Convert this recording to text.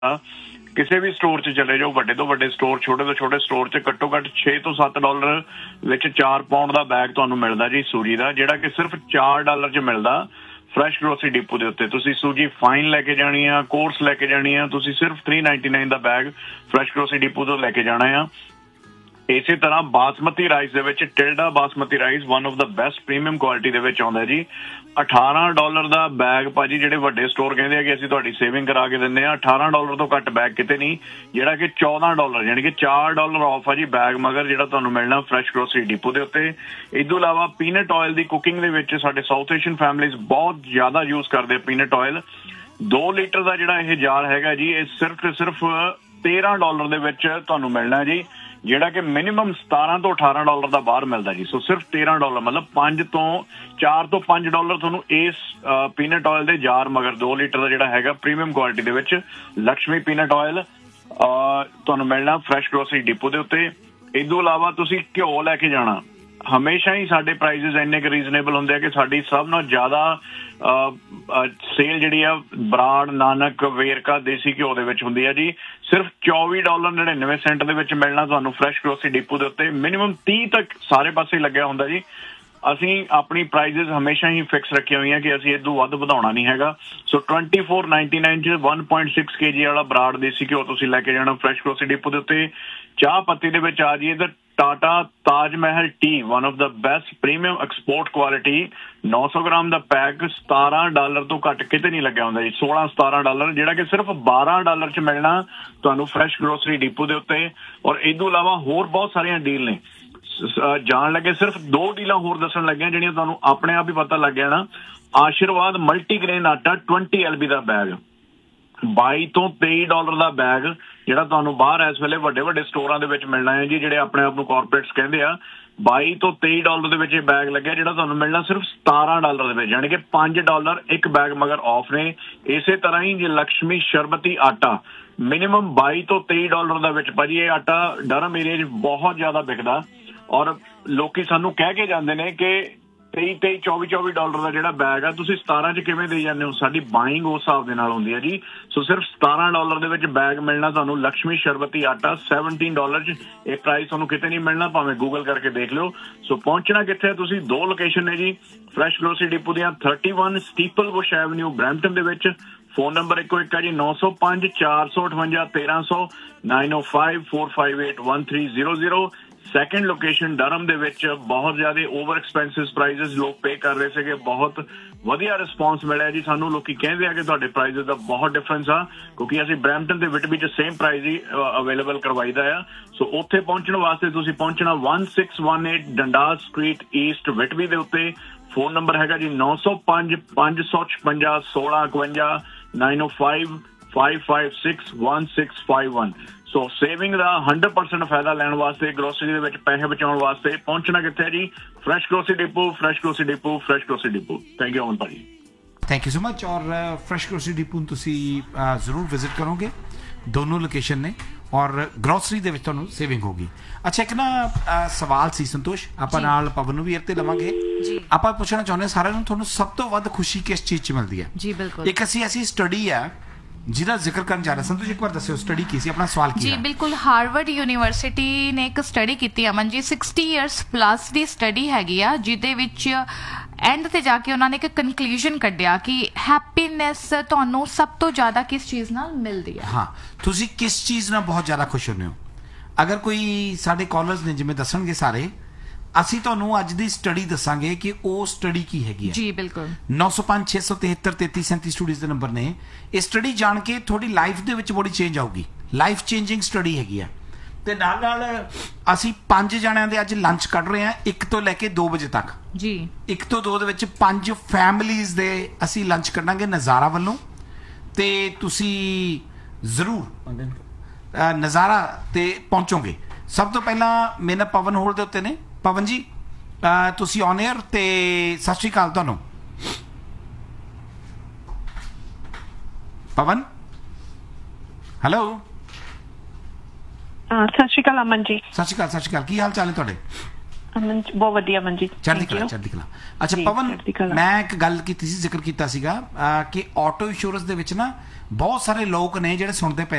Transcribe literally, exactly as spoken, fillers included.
ਕਿਸੇ ਵੀ ਸਟੋਰ 'ਚ ਚਲੇ ਜਾਓ, ਵੱਡੇ ਤੋਂ ਵੱਡੇ ਸਟੋਰ, ਛੋਟੇ ਤੋਂ ਛੋਟੇ ਸਟੋਰ 'ਚ ਘੱਟੋ ਘੱਟ ਛੇ ਤੋਂ ਸੱਤ ਡਾਲਰ ਵਿੱਚ ਚਾਰ ਪਾਉਂਡ ਦਾ ਬੈਗ ਤੁਹਾਨੂੰ ਮਿਲਦਾ ਜੀ ਸੂਜੀ ਦਾ, ਜਿਹੜਾ ਕਿ ਸਿਰਫ ਚਾਰ ਡਾਲਰ 'ਚ ਮਿਲਦਾ ਫਰੈਸ਼ ਗਰੋਸਰੀ ਡਿਪੂ ਦੇ ਉੱਤੇ। ਤੁਸੀਂ ਸੂਜੀ ਫਾਈਨ ਲੈ ਕੇ ਜਾਣੀ ਆ, ਕੋਰਸ ਲੈ ਕੇ ਜਾਣੀ ਆ, ਤੁਸੀਂ ਸਿਰਫ ਥ੍ਰੀ ਨਾਈਨਟੀ ਨਾਈਨ ਦਾ ਬੈਗ ਫਰੈਸ਼ ਗਰੋਸਰੀ ਡਿਪੂ ਤੋਂ ਲੈ ਕੇ ਜਾਣਾ ਆ। ਇਸੇ ਤਰ੍ਹਾਂ ਬਾਸਮਤੀ ਰਾਈਸ ਦੇ ਵਿੱਚ ਟਿਲਡਾ basmati rice one of the best premium quality ਦੇ ਵਿੱਚ ਆਉਂਦਾ ਜੀ। ਅਠਾਰਾਂ ਡਾਲਰ ਦਾ ਬੈਗ ਭਾਜੀ, ਜਿਹੜੇ ਵੱਡੇ ਸਟੋਰ ਕਹਿੰਦੇ ਆ ਕਿ ਅਸੀਂ ਤੁਹਾਡੀ ਸੇਵਿੰਗ ਕਰਾ ਕੇ ਦਿੰਦੇ ਆ, ਅਠਾਰਾਂ ਡਾਲਰ ਤੋਂ ਘੱਟ ਬੈਗ ਕਿਤੇ ਨਹੀਂ, ਜਿਹੜਾ ਕਿ ਚੌਦਾਂ ਡਾਲਰ ਯਾਨੀ ਕਿ ਚਾਰ ਡਾਲਰ ਆਫ ਆ ਜੀ ਬੈਗ ਮਗਰ, ਜਿਹੜਾ ਤੁਹਾਨੂੰ ਮਿਲਣਾ ਫਰੈਸ਼ ਗਰੋਸਰੀ ਡਿਪੂ ਦੇ ਉੱਤੇ। ਇਸ ਤੋਂ ਇਲਾਵਾ ਪੀਨਟ ਆਇਲ ਦੀ ਕੁਕਿੰਗ ਦੇ ਵਿੱਚ ਸਾਡੇ ਸਾਊਥ ਏਸ਼ੀਅਨ ਫੈਮਲੀਜ਼ ਬਹੁਤ ਜ਼ਿਆਦਾ ਯੂਜ਼ ਕਰਦੇ ਆ ਪੀਨਟ ਆਇਲ। ਦੋ ਲੀਟਰ ਦਾ ਜਿਹੜਾ ਇਹ ਜਾਰ ਹੈਗਾ ਜੀ, ਇਹ ਸਿਰਫ ਤੇ ਸਿਰਫ ਤੇਰਾਂ ਡਾਲਰ ਦੇ ਵਿੱਚ ਤੁਹਾਨੂੰ ਮਿਲਣਾ ਜੀ, ਜਿਹੜਾ ਕਿ ਮਿਨੀਮਮ ਸਤਾਰਾਂ ਤੋਂ ਅਠਾਰਾਂ ਡਾਲਰ ਦਾ ਬਾਹਰ ਮਿਲਦਾ ਜੀ। ਸੋ ਸਿਰਫ ਤੇਰਾਂ ਡਾਲਰ, ਮਤਲਬ ਪੰਜ ਤੋਂ ਚਾਰ ਤੋਂ ਪੰਜ ਡਾਲਰ ਤੁਹਾਨੂੰ ਇਸ ਪੀਨਟ ਆਇਲ ਦੇ ਜਾਰ ਮਗਰ ਦੋ ਲੀਟਰ ਦਾ ਜਿਹੜਾ ਹੈਗਾ ਪ੍ਰੀਮੀਅਮ ਕੁਆਲਿਟੀ ਦੇ ਵਿੱਚ ਲక్ష్ਮੀ ਪੀਨਟ ਆਇਲ ਤੁਹਾਨੂੰ ਮਿਲਣਾ ਫਰੈਸ਼ ਗਰੋਸਰੀ ਡਿਪੂ ਦੇ ਉੱਤੇ। ਇਸ ਤੋਂ ਇਲਾਵਾ ਤੁਸੀਂ ਘਿਓ ਲੈ ਕੇ ਜਾਣਾ, ਹਮੇਸ਼ਾ ਹੀ ਸਾਡੇ ਪ੍ਰਾਈਸਿਸ ਇੰਨੇ ਕੁ ਰੀਜ਼ਨੇਬਲ ਹੁੰਦੇ ਆ ਕਿ ਸਾਡੀ ਸਭ ਨਾਲੋਂ ਜ਼ਿਆਦਾ ਸੇਲ ਜਿਹੜੀ ਆ ਬਰਾੜ, ਨਾਨਕ, ਵੇਰਕਾ ਦੇਸੀ ਘਿਓ ਦੇ ਵਿੱਚ ਹੁੰਦੀ ਆ ਜੀ। ਸਿਰਫ ਚੌਵੀ ਡਾਲਰ ਨੜਿਨਵੇਂ ਸੈਂਟ ਦੇ ਵਿੱਚ ਮਿਲਣਾ ਤੁਹਾਨੂੰ ਫਰੈਸ਼ ਗਰੋਸਰੀ ਡਿਪੂ ਦੇ ਉੱਤੇ। ਮਿਨੀਮਮ ਤੀਹ ਤੱਕ ਸਾਰੇ ਪਾਸੇ ਲੱਗਿਆ ਹੁੰਦਾ ਜੀ। ਅਸੀਂ ਆਪਣੀ ਪ੍ਰਾਈਸਿਸ ਹਮੇਸ਼ਾ ਹੀ ਫਿਕਸ ਰੱਖੀਆਂ ਹੋਈਆਂ ਕਿ ਅਸੀਂ ਇਹ ਤੋਂ ਵੱਧ ਵਧਾਉਣਾ ਨਹੀਂ ਹੈਗਾ। ਸੋ ਟਵੈਂਟੀ ਫੋਰ ਨਾਈਨਟੀ ਨਾਈਨ 'ਚ ਵਨ ਪੁਆਇੰਟ ਸਿਕਸ ਕੇ ਜੀ ਵਾਲਾ ਬਰਾੜ ਦੇਸੀ ਘਿਓ ਤੁਸੀਂ ਲੈ ਕੇ ਜਾਣਾ ਫਰੈਸ਼ ਗਰੋਸਰੀ ਡਿਪੂ ਦੇ ਉੱਤੇ। ਚਾਹ ਪੱਤੀ ਦੇ ਵਿੱਚ ਆ ਜਾਈਏ ਤਾਂ Tata Taj Mahal T one of the best premium export quality ਨੌ ਸੌ ਗ੍ਰਾਮ ਦਾ ਪੈਕ ਸਤਾਰਾਂ ਡਾਲਰ ਤੋਂ ਘੱਟ ਕਿਤੇ ਨਹੀਂ ਲੱਗਿਆ ਹੁੰਦਾ ਜੀ, ਸੋਲਾਂ ਸਤਾਰਾਂ ਡਾਲਰ, ਜਿਹੜਾ ਕਿ ਸਿਰਫ ਬਾਰਾਂ ਡਾਲਰ 'ਚ ਮਿਲਣਾ ਤੁਹਾਨੂੰ ਫਰੈਸ਼ ਗਰੋਸਰੀ ਡਿਪੂ ਦੇ ਉੱਤੇ। ਔਰ ਇਸ ਤੋਂ ਇਲਾਵਾ ਹੋਰ ਬਹੁਤ ਸਾਰੀਆਂ ਡੀਲ ਨੇ, ਜਾਣ ਲੱਗੇ ਸਿਰਫ ਦੋ ਡੀਲਾਂ ਹੋਰ ਦੱਸਣ ਲੱਗੀਆਂ ਜਿਹੜੀਆਂ ਤੁਹਾਨੂੰ ਆਪਣੇ ਆਪ ਹੀ ਪਤਾ ਲੱਗ ਜਾਣਾ। ਆਸ਼ੀਰਵਾਦ ਮਲਟੀਗ੍ਰੇਨ ਆਟਾ ਟਵੈਂਟੀ ਐਲ ਬੀ ਦਾ ਬੈਗ ਬਾਈ ਤੋਂ ਤੇਈ ਡਾਲਰ ਦਾ ਬੈਗ, ਜਿਹੜਾ ਤੁਹਾਨੂੰ ਬਾਹਰ ਇਸ ਵੇਲੇ ਵੱਡੇ ਵੱਡੇ ਸਟੋਰਾਂ ਦੇ ਵਿੱਚ ਮਿਲਣਾ ਹੈ ਜੀ, ਜਿਹੜੇ ਆਪਣੇ ਆਪ ਨੂੰ ਕਾਰਪੋਰੇਟਸ ਕਹਿੰਦੇ ਆ। ਬਾਈ ਤੋਂ ਤੇਈ ਡਾਲਰ ਦੇ ਵਿੱਚ ਇਹ ਬੈਗ ਲੱਗਿਆ, ਜਿਹੜਾ ਤੁਹਾਨੂੰ ਮਿਲਣਾ ਸਿਰਫ ਸਤਾਰਾਂ ਡਾਲਰ ਦੇ ਵਿੱਚ, ਯਾਨੀ ਕਿ ਪੰਜ ਡਾਲਰ ਇੱਕ ਬੈਗ ਮਗਰ ਆਫ ਨੇ। ਇਸੇ ਤਰ੍ਹਾਂ ਹੀ ਜੇ ਲక్ష్ਮੀ ਸ਼ਰਬਤੀ ਆਟਾ ਮਿਨੀਮਮ ਬਾਈ ਤੋਂ ਤੇਈ ਡਾਲਰ ਦਾ ਵਿੱਚ, ਭਾਜੀ ਇਹ ਆਟਾ ਡਰਮ ਏਰੀਆ 'ਚ ਬਹੁਤ ਜ਼ਿਆਦਾ ਵਿਕਦਾ ਔਰ ਲੋਕੀ ਸਾਨੂੰ ਕਹਿ ਕੇ ਜਾਂਦੇ ਨੇ ਕਿ ਤੇਈ ਤੇਈ ਚੌਵੀ ਚੌਵੀ ਡਾਲਰ ਦਾ ਜਿਹੜਾ ਬੈਗ ਆ ਤੁਸੀਂ ਸਤਾਰਾਂ 'ਚ ਕਿਵੇਂ ਦੇ ਜਾਂਦੇ ਹੋ। ਸਾਡੀ ਬਾਇੰਗ ਉਸ ਹਿਸਾਬ ਦੇ ਨਾਲ ਹੁੰਦੀ ਹੈ ਜੀ। ਸੋ ਸਿਰਫ ਸਤਾਰਾਂ ਡਾਲਰ ਦੇ ਵਿੱਚ ਬੈਗ ਮਿਲਣਾ ਤੁਹਾਨੂੰ ਲక్ష్ਮੀ ਸ਼ਰਬਤੀ ਆਟਾ ਸੈਵਨਟੀਨ ਡਾਲਰ 'ਚ। ਇਹ ਪ੍ਰਾਈਸ ਤੁਹਾਨੂੰ ਕਿਤੇ ਨਹੀਂ ਮਿਲਣਾ, ਭਾਵੇਂ ਗੂਗਲ ਕਰਕੇ ਦੇਖ ਲਿਓ। ਸੋ ਪਹੁੰਚਣਾ ਕਿੱਥੇ ਤੁਸੀਂ, ਦੋ ਲੋਕੇਸ਼ਨ ਨੇ ਜੀ ਫਰੈਸ਼ ਗਰੋਸਰੀ ਡਿਪੂ ਦੀਆਂ, thirty one ਸਟੀਪਲ Bush avenue Brampton ਦੇ ਵਿੱਚ। ਫੋਨ ਨੰਬਰ ਇੱਕੋ ਇੱਕ ਹੈ ਜੀ, ਨੌ ਸੌ ਪੰਜ ਚਾਰ ਸੌ ਅਠਵੰਜਾ ਤੇਰਾਂ ਸੌ ਨਾਈਨ ਓ five four five eight one three zero zero. Second location drum ਦੇ ਵਿੱਚ ਬਹੁਤ ਜ਼ਿਆਦਾ ਓਵਰ ਐਕਸਪੈਂਸਿਵ ਪ੍ਰਾਈਸਿਸ ਲੋਕ ਪੇ ਕਰ ਰਹੇ ਸੀਗੇ, ਬਹੁਤ ਵਧੀਆ ਰਿਸਪੌਂਸ ਮਿਲਿਆ ਜੀ ਸਾਨੂੰ। ਲੋਕੀ ਕਹਿੰਦੇ ਆ ਕਿ ਤੁਹਾਡੇ ਪ੍ਰਾਈਸਿਸ ਦਾ ਬਹੁਤ ਡਿਫਰੈਂਸ ਆ, ਕਿਉਂਕਿ ਅਸੀਂ ਬਰੈਂਪਟਨ ਦੇ ਵਿਟਬੀ 'ਚ ਸੇਮ ਪ੍ਰਾਈਸ ਹੀ ਅਵੇਲੇਬਲ ਕਰਵਾਈਦਾ ਆ। ਸੋ ਉੱਥੇ ਪਹੁੰਚਣ ਵਾਸਤੇ ਤੁਸੀਂ ਪਹੁੰਚਣਾ one six one eight ਡੰਡਾਸ street East ਵਿਟਬੀ ਦੇ ਉੱਤੇ। ਫੋਨ ਨੰਬਰ ਹੈਗਾ ਜੀ ਨੌ ਸੌ ਪੰਜ ਪੰਜ ਸੌ ਛਪੰਜਾ ਸੋਲਾਂ ਇਕਵੰਜਾ ਨਾਈਨ ਓ five five five six one six five one. ਸੋ ਸੇਵਿੰਗ ਦਾ ਹੰਡਰਡ ਪਰਸੈਂਟ ਫਾਇਦਾ ਲੈਣ ਵਾਸਤੇ, ਗਰੋਸਰੀ ਦੇ ਵਿੱਚ ਪੈਸੇ ਬਚਾਉਣ ਵਾਸਤੇ ਪਹੁੰਚਣਾ ਕਿੱਥੇ ਜੀ, fresh grocery depot, fresh grocery depot, fresh grocery depot. Thank you ਅਮਨ ਭਾਜੀ, ਥੈਂਕ ਯੂ ਸੋ ਮਚ। ਔਰ ਫਰੈਸ਼ ਗਰੋਸਰੀ ਡਿਪੂ ਨੂੰ ਤੁਸੀਂ ਜ਼ਰੂਰ ਵਿਜ਼ਿਟ ਕਰੋਗੇ, ਦੋਨੋਂ ਲੋਕੇਸ਼ਨ ਨੇ, ਔਰ ਗਰੋਸਰੀ ਦੇ ਵਿੱਚ ਤੁਹਾਨੂੰ ਸੇਵਿੰਗ ਹੋਗੀ। ਅੱਛਾ, ਇੱਕ ਨਾ ਸਵਾਲ ਸੀ ਸੰਤੋਸ਼, ਆਪਾਂ ਨਾਲ ਪਵਨ ਨੂੰ ਵੀ ਇੱਥੇ ਲਵਾਂਗੇ। ਆਪਾਂ ਪੁੱਛਣਾ ਚਾਹੁੰਦੇ ਸਾਰਿਆਂ ਨੂੰ, ਤੁਹਾਨੂੰ ਸਭ ਤੋਂ ਵੱਧ ਖੁਸ਼ੀ ਕਿਸ ਚੀਜ਼ 'ਚ ਮਿਲਦੀ ਹੈ? ਜੀ ਬਿਲਕੁਲ, ਇੱਕ ਅਸੀਂ ਐਸੀ ਸਟੱਡੀ ਆ ਜਿਹਦਾ ਜ਼ਿਕਰ ਕਰਨ ਜਾ ਰਹੇ। ਸੰਤੋਸ਼ ਇੱਕ ਵਾਰ ਦੱਸਿਓ ਸਟੱਡੀ ਕੀ ਸੀ, ਆਪਣਾ ਸਵਾਲ ਕੀ ਹੈ? ਜੀ ਬਿਲਕੁਲ, ਹਾਰਵਰਡ ਯੂਨੀਵਰਸਿਟੀ ਨੇ ਇੱਕ ਸਟੱਡੀ ਕੀਤੀ Aman ji, sixty years plus ਦੀ ਸਟੱਡੀ ਹੈਗੀ ਆ, ਜਿਹਦੇ ਵਿੱਚ ਐਂਡ ਤੇ ਜਾ ਕੇ ਉਹਨਾਂ ਨੇ ਇੱਕ ਕਨਕਲੂਜਨ ਕੱਢਿਆ ਕਿ ਹੈਪੀਨੈਸ ਤੁਹਾਨੂੰ ਸਭ ਤੋਂ ਜ਼ਿਆਦਾ ਕਿਸ ਚੀਜ਼ ਨਾਲ ਮਿਲਦੀ ਹੈ। ਹਾਂ, ਤੁਸੀਂ ਕਿਸ ਚੀਜ਼ ਨਾਲ ਬਹੁਤ ਜ਼ਿਆਦਾ ਖੁਸ਼ ਹੁੰਦੇ ਹੋ? ਅਗਰ ਕੋਈ ਸਾਡੇ ਕਾਲਰਸ ਨੇ ਜਿਵੇਂ ਦੱਸਣਗੇ ਸਾਰੇ, ਅਸੀਂ ਤੁਹਾਨੂੰ ਅੱਜ ਦੀ ਸਟੱਡੀ ਦੱਸਾਂਗੇ ਕਿ ਉਹ ਸਟੱਡੀ ਕੀ ਹੈਗੀ ਹੈ। ਜੀ ਬਿਲਕੁਲ, ਨੌ ਸੌ ਪੰਜ ਛੇ ਸੌ ਤਿਹੱਤਰ ਤੇਤੀ ਸੈਂਤੀ ਸਟੂਡੀਜ਼ ਦੇ ਨੰਬਰ ਨੇ। ਇਹ ਸਟੱਡੀ ਜਾਣ ਕੇ ਤੁਹਾਡੀ ਲਾਈਫ ਦੇ ਵਿੱਚ ਬੜੀ ਚੇਂਜ ਆਊਗੀ, ਲਾਈਫ ਚੇਂਜਿੰਗ ਸਟੱਡੀ ਹੈਗੀ ਆ। ਤੇ ਨਾਲ ਨਾਲ ਅਸੀਂ ਪੰਜ ਜਣਿਆਂ ਦੇ ਅੱਜ ਲੰਚ ਕੱਢ ਰਹੇ ਹਾਂ, ਇੱਕ ਤੋਂ ਲੈ ਕੇ ਦੋ ਵਜੇ ਤੱਕ ਜੀ। ਇੱਕ ਤੋਂ ਦੋ ਦੇ ਵਿੱਚ ਪੰਜ ਫੈਮਲੀਜ਼ ਦੇ ਅਸੀਂ ਲੰਚ ਕੱਢਾਂਗੇ ਨਜ਼ਾਰਾ ਵੱਲੋਂ, ਤੇ ਤੁਸੀਂ ਜ਼ਰੂਰ ਨਜ਼ਾਰਾ ਤੇ ਪਹੁੰਚੋਗੇ। ਸਭ ਤੋਂ ਪਹਿਲਾਂ ਮੇਰੇ ਨਾਲ ਪਵਨ ਹੋਲ ਦੇ ਉੱਤੇ ਨੇ। ਪਵਨ ਜੀ, ਤੁਸੀਂ ਔਨ 에ਅਰ ਤੇ ਸਤਿ ਸ਼੍ਰੀ ਅਕਾਲ ਤੁਹਾਨੂੰ। ਪਵਨ, ਹੈਲੋ। ਸਤਿ ਸ਼੍ਰੀ ਅਕਾਲ ਅਮਨ ਜੀ। ਸਤਿ ਸ਼੍ਰੀ ਅਕਾਲ, ਸਤਿ ਸ਼੍ਰੀ ਅਕਾਲ, ਕੀ ਹਾਲ ਚਾਲ ਹੈ ਤੁਹਾਡੇ? ਅਮਨ ਜੀ ਬਹੁਤ ਵਧੀਆ ਅਮਨ ਜੀ ਚੜ੍ਹਦੀ ਕਲਾ ਚੜ੍ਹਦੀ ਕਲਾ ਅੱਛਾ ਜੀ, ਪਵਨ ਚੜ੍ਹਦੀ ਕਲਾ। ਮੈਂ ਇੱਕ ਗੱਲ ਕੀਤੀ ਸੀ ਜ਼ਿਕਰ ਕੀਤਾ ਸੀਗਾ ਅਹ, ਕਿ ਆਟੋ ਇੰਸ਼ੋਰੈਂਸ ਦੇ ਵਿੱਚ ਨਾ ਬਹੁਤ ਸਾਰੇ ਲੋਕ ਨੇ ਜਿਹੜੇ ਸੁਣਦੇ ਪਏ